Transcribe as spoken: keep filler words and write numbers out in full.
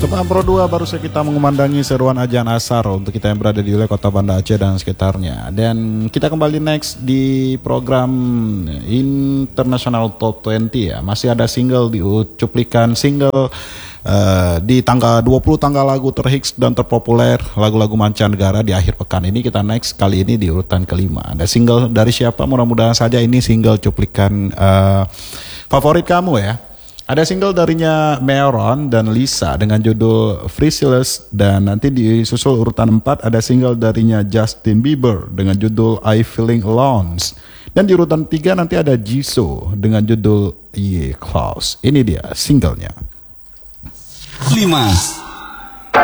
Teman Pro dua baru saja kita mengumandangi seruan ajan asar untuk kita yang berada di wilayah Kota Banda Aceh dan sekitarnya. Dan kita kembali next di program International Top dua puluh ya. Masih ada single di cuplikan single uh, di tanggal dua puluh tanggal lagu terhits dan terpopuler lagu-lagu mancanegara di akhir pekan ini. Kita next kali ini di urutan kelima. Ada single dari siapa? Mudah-mudahan saja ini single cuplikan uh, favorit kamu ya. Ada single darinya Meron dan Lisa dengan judul Friciless, dan nanti disusul urutan empat ada single darinya Justin Bieber dengan judul I Feeling Alone. Dan di urutan tiga nanti ada Jisoo dengan judul Yeah Close. Ini dia singlenya. lima